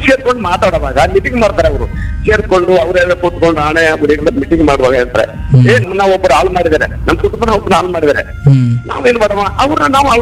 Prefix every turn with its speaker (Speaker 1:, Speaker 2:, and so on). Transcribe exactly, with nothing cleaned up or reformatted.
Speaker 1: ಸೇರ್ಕೊಂಡು ಮಾತಾಡುವಾಗ ಮೀಟಿಂಗ್ ಮಾಡ್ತಾರೆ ಅವರು, ಸೇರ್ಕೊಂಡು ಅವರೆಲ್ಲ ಕೂತ್ಕೊಂಡು ಹಣೆ ಮೀಟಿಂಗ್ ಮಾಡುವಾಗ ಹೇಳ್ತಾರೆ, ಏನ್ ನಾವ್ ಒಬ್ಬರು ಹಾಳು ಮಾಡಿದ್ದಾರೆ, ನಮ್ ಕುಟುಂಬನ ಒಬ್ಬರು ಹಾಳು ಮಾಡಿದ್ದಾರೆ,
Speaker 2: ಹ್ಮ್
Speaker 1: ನಾವೇನ್ ಮಾಡುವ ಅವ್ರನ್ನ ನಾವು